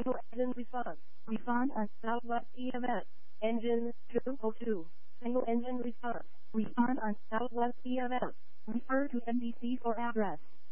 Single engine response. Respond on Southwest EMS. Engine 202. Single engine response. Respond on Southwest EMS. Refer to NBC for address.